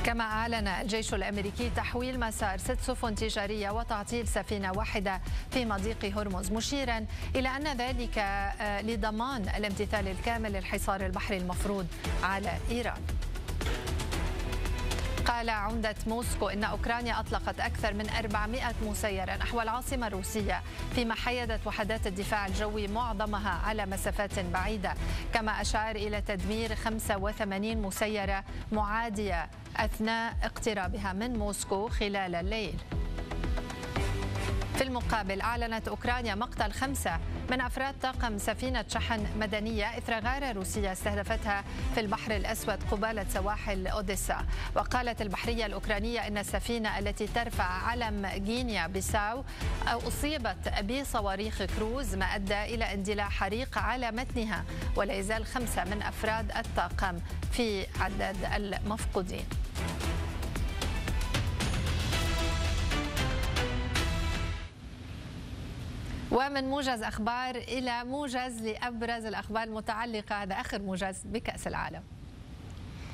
كما أعلن الجيش الأمريكي تحويل مسار 6 سفن تجارية وتعطيل سفينة واحدة في مضيق هرمز، مشيرا إلى أن ذلك لضمان الامتثال الكامل للحصار البحري المفروض على إيران. قال عمدة موسكو إن أوكرانيا أطلقت أكثر من 400 مسيرة نحو العاصمة الروسية، فيما حيدت وحدات الدفاع الجوي معظمها على مسافات بعيدة. كما أشار إلى تدمير 85 مسيرة معادية أثناء اقترابها من موسكو خلال الليل. في المقابل أعلنت أوكرانيا مقتل 5 من أفراد طاقم سفينة شحن مدنية إثر غارة روسية استهدفتها في البحر الأسود قبالة سواحل أوديسا. وقالت البحرية الأوكرانية إن السفينة التي ترفع علم غينيا بيساو أصيبت بصواريخ كروز، ما أدى إلى اندلاع حريق على متنها، ولا يزال 5 من أفراد الطاقم في عدد المفقودين. ومن موجز أخبار إلى موجز لأبرز الأخبار المتعلقة، هذا آخر موجز بكأس العالم.